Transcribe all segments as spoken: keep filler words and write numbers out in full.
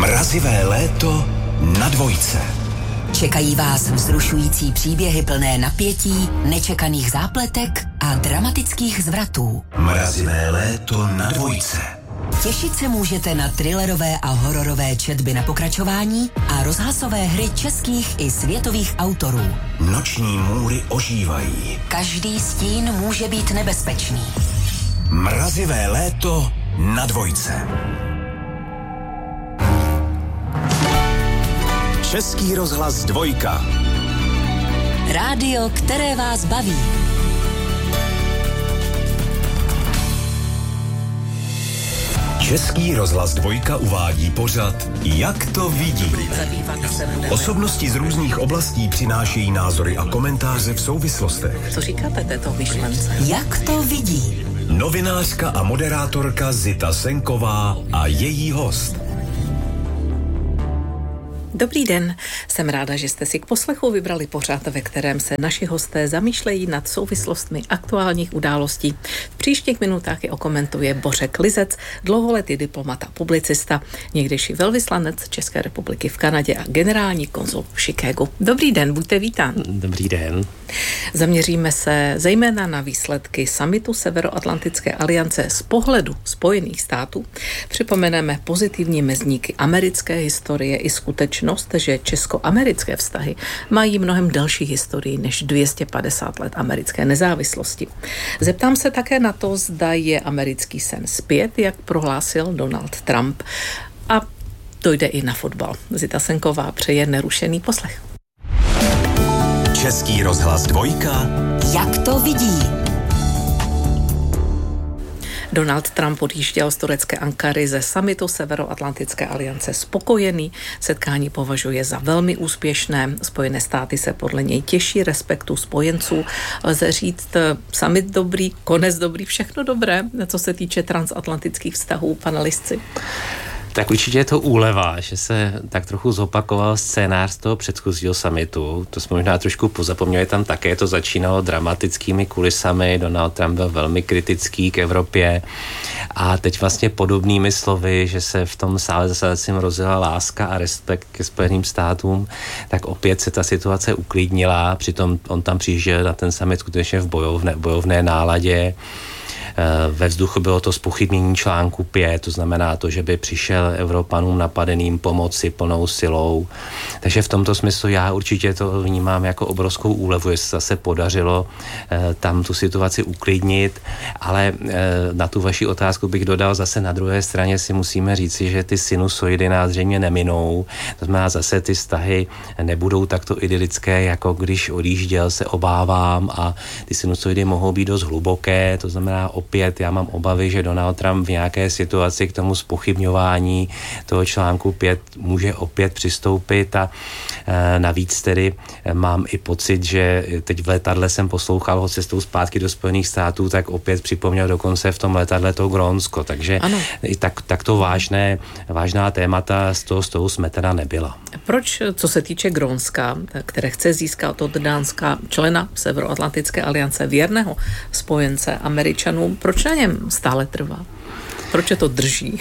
Mrazivé léto na dvojce. Čekají vás vzrušující příběhy plné napětí, nečekaných zápletek a dramatických zvratů. Mrazivé léto na dvojce. Těšit se můžete na thrillerové a hororové četby na pokračování a rozhlasové hry českých i světových autorů. Noční můry ožívají. Každý stín může být nebezpečný. Mrazivé léto na dvojce. Český rozhlas dvojka. Rádio, které vás baví. Český rozhlas dvojka uvádí pořad Jak to vidí. Osobnosti z různých oblastí přinášejí názory a komentáře v souvislostech. Co říkáte této myšlence? Jak to vidí? Novinářka a moderátorka Zita Senková a její host. Dobrý den, jsem ráda, že jste si k poslechu vybrali pořad, ve kterém se naši hosté zamýšlejí nad souvislostmi aktuálních událostí. V příštích minutách je okomentuje Bořek Lizec, dlouholetý diplomat a publicista, někdejší velvyslanec České republiky v Kanadě a generální konzul v Chicagu. Dobrý den, buďte vítán. Dobrý den. Zaměříme se zejména na výsledky summitu Severoatlantické aliance z pohledu Spojených států. Připomeneme pozitivní mezníky americké historie i skutečnost, že česko-americké vztahy mají mnohem delší historii než dvě stě padesát let americké nezávislosti. Zeptám se také na to, zda je americký sen zpět, jak prohlásil Donald Trump. A dojde i na fotbal. Zita Senková přeje nerušený poslech. Český rozhlas dvojka. Jak to vidí? Donald Trump odjížděl z turecké Ankary ze summitu Severoatlantické aliance spokojený. Setkání považuje za velmi úspěšné. Spojené státy se podle něj těší respektu spojenců. Lze říct summit dobrý, konec dobrý, všechno dobré, co se týče transatlantických vztahů, panelistci. Tak určitě je to úleva, že se tak trochu zopakoval scénář z toho předchozího summitu. To jsme možná trošku pozapomněli, tam také to začínalo dramatickými kulisami. Donald Trump byl velmi kritický k Evropě a teď vlastně podobnými slovy, že se v tom sále zasadacím rozjela láska a respekt ke Spojeným státům, tak opět se ta situace uklidnila. Přitom on tam přijížděl na ten summit skutečně v bojovné, bojovné náladě. Ve vzduchu bylo to zpochybnění článku pět, to znamená to, že by přišel Evropanům napadeným pomoci plnou silou. Takže v tomto smyslu já určitě to vnímám jako obrovskou úlevu, že se zase podařilo eh, tam tu situaci uklidnit, ale eh, na tu vaši otázku bych dodal zase na druhé straně si musíme říci, že ty sinusoidy nás zřejmě neminou. To znamená zase ty vztahy nebudou takto idylické, jako když odjížděl, se obávám, a ty sinusoidy mohou být dost hluboké, to znamená opět já mám obavy, že Donald Trump v nějaké situaci k tomu zpochybňování toho článku pět může opět přistoupit a e, navíc tedy mám i pocit, že teď v letadle jsem poslouchal ho cestou zpátky do Spojených států, tak opět připomněl dokonce v tom letadle to Grónsko, takže i tak, tak to vážné, vážná témata z toho, z toho jsme teda nebyla. Proč, co se týče Grónska, které chce získat od Dánska člena Severoatlantické aliance věrného spojence Američanů, proč na něm stále trvá? Proč je to drží?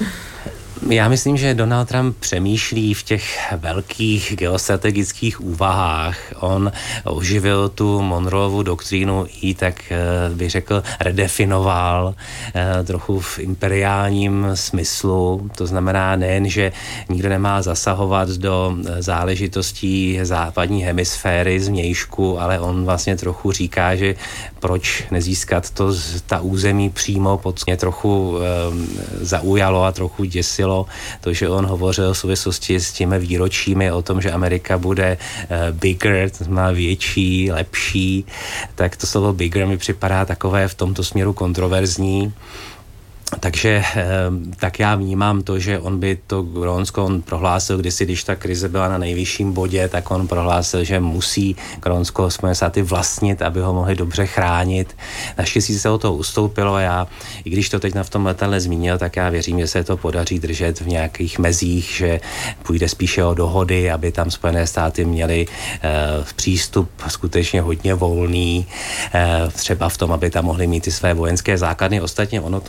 Já myslím, že Donald Trump přemýšlí v těch velkých geostrategických úvahách. On oživil tu Monroeovu doktrínu i tak bych řekl redefinoval trochu v imperiálním smyslu. To znamená nejen, že nikdo nemá zasahovat do záležitostí západní hemisféry zvnějšku, ale on vlastně trochu říká, že proč nezískat to, ta území přímo pod mě trochu um, zaujalo a trochu děsilo to, že on hovořil v souvislosti s těmi výročími o tom, že Amerika bude uh, bigger, to znamená větší, lepší, tak to slovo bigger mi připadá takové v tomto směru kontroverzní. Takže tak já vnímám to, že on by to Grónsko, on prohlásil kdysi, když ta krize byla na nejvyšším bodě, tak on prohlásil, že musí Grónsko Spojené státy vlastnit, aby ho mohli dobře chránit. Naštěstí se o to ustoupilo a já, i když to teď na v tom letadle zmínil, tak já věřím, že se to podaří držet v nějakých mezích, že půjde spíše o dohody, aby tam Spojené státy měly uh, přístup skutečně hodně volný, uh, třeba v tom, aby tam mohli mít ty své vojenské základny. Ostatně ono to není zase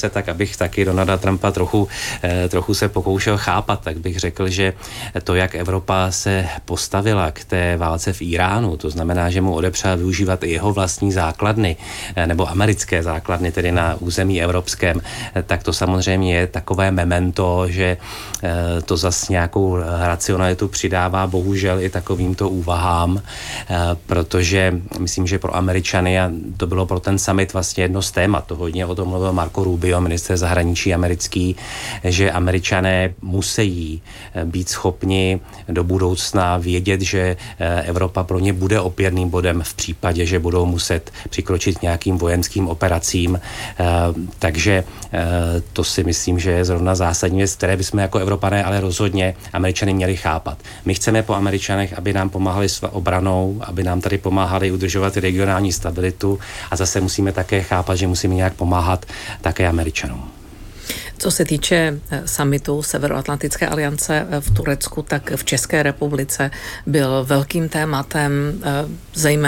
se, tak abych taky Donalda Trumpa trochu, trochu se pokoušel chápat, tak bych řekl, že to, jak Evropa se postavila k té válce v Iránu, to znamená, že mu odepřela využívat i jeho vlastní základny, nebo americké základny, tedy na území evropském, tak to samozřejmě je takové memento, že to zas nějakou racionalitu přidává bohužel i takovýmto úvahám, protože myslím, že pro Američany, a to bylo pro ten summit vlastně jedno z témat, to hodně o tom mluvil Marco Rubio, ministr zahraničí americký, že Američané musí být schopni do budoucna vědět, že Evropa pro ně bude opěrným bodem v případě, že budou muset přikročit k nějakým vojenským operacím. Takže to si myslím, že je zrovna zásadní věc, které bychom jako Evropané ale rozhodně Američany měli chápat. My chceme po Američanech, aby nám pomáhali s obranou, aby nám tady pomáhali udržovat regionální stabilitu, a zase musíme také chápat, že musíme nějak pomáhat také Američanům. Co se týče summitu Severoatlantické aliance v Turecku, tak v České republice byl velkým tématem zejména